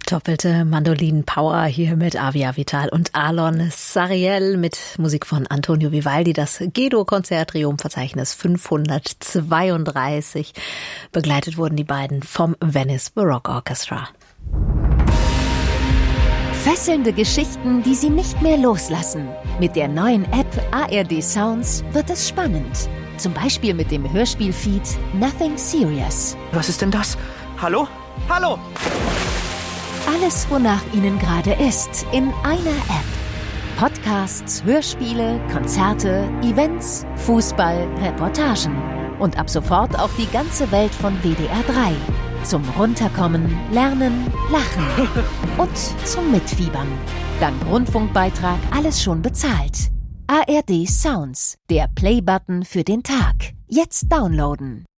Doppelte Mandolinen-Power hier mit Avia Vital und Alon Sariel mit Musik von Antonio Vivaldi, das G-Dur-Konzert Triumphverzeichnis 532. Begleitet wurden die beiden vom Venice Baroque Orchestra. Fesselnde Geschichten, die Sie nicht mehr loslassen. Mit der neuen App ARD Sounds wird es spannend. Zum Beispiel mit dem Hörspielfeed Nothing Serious. Was ist denn das? Hallo? Hallo! Alles, wonach Ihnen gerade ist, in einer App. Podcasts, Hörspiele, Konzerte, Events, Fußball, Reportagen. Und ab sofort auch die ganze Welt von WDR 3. Zum Runterkommen, Lernen, Lachen und zum Mitfiebern. Dank Rundfunkbeitrag alles schon bezahlt. ARD Sounds, der Play-Button für den Tag. Jetzt downloaden.